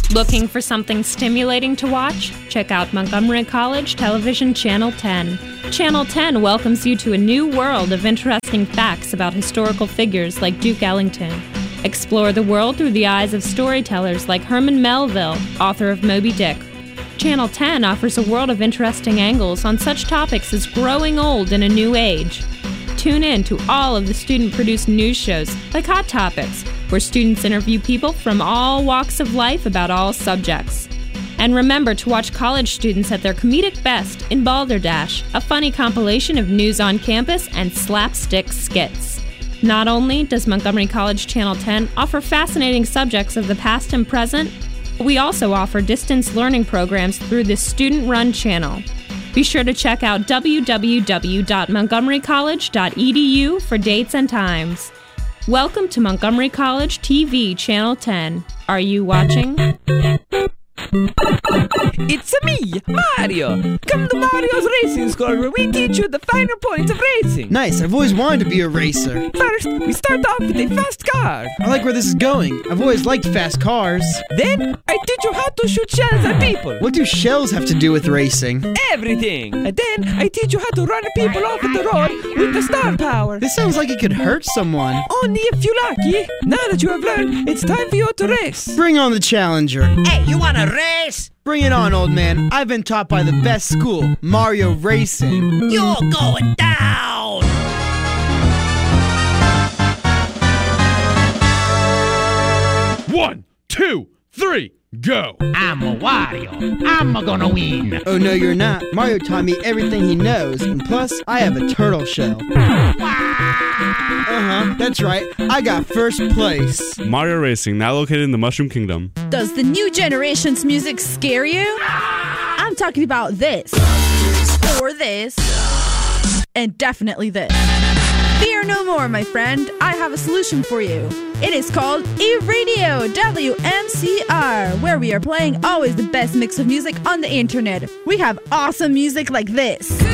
Looking for something stimulating to watch? Check out Montgomery College Television Channel 10. Channel 10 welcomes you to a new world of interesting facts about historical figures like Duke Ellington. Explore the world through the eyes of storytellers like Herman Melville, author of Moby Dick. Channel 10 offers a world of interesting angles on such topics as growing old in a new age. Tune in to all of the student-produced news shows like Hot Topics, where students interview people from all walks of life about all subjects. And remember to watch college students at their comedic best in Balderdash, a funny compilation of news on campus and slapstick skits. Not only does Montgomery College Channel 10 offer fascinating subjects of the past and present, we also offer distance learning programs through this student-run channel. Be sure to check out www.montgomerycollege.edu for dates and times. Welcome to Montgomery College TV Channel 10. Are you watching? It's me, Mario! Come to Mario's Racing School where we teach you the finer points of racing. Nice, I've always wanted to be a racer. First, we start off with a fast car. I like where this is going. I've always liked fast cars. Then, I teach you how to shoot shells at people. What do shells have to do with racing? Everything! And then, I teach you how to run people off of the road with the star power. This sounds like it could hurt someone. Only if you're lucky. Now that you have learned, it's time for you to race. Bring on the challenger. Hey, you wanna race? Bring it on, old man. I've been taught by the best school, Mario Racing. You're going down! One, two, three, go! I'm a Wario. I'm gonna win. Oh, no, you're not. Mario taught me everything he knows, and plus, I have a turtle shell. That's right. I got first place. Mario Racing, now located in the Mushroom Kingdom. Does the new generation's music scare you? I'm talking about this, or this, and definitely this. Fear no more, my friend. I have a solution for you. It is called eRadio WMCR, where we are playing always the best mix of music on the internet. We have awesome music like this.